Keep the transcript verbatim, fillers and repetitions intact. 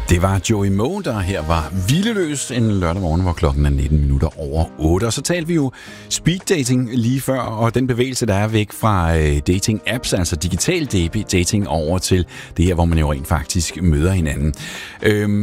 Det var Joey Moe, der her var hvileløs en lørdag morgen, hvor klokken er nitten minutter over otte. Og så talte vi jo speed dating lige før, og den bevægelse, der er væk fra dating apps, altså digital dating over til det her, hvor man jo rent faktisk møder hinanden. Øhm,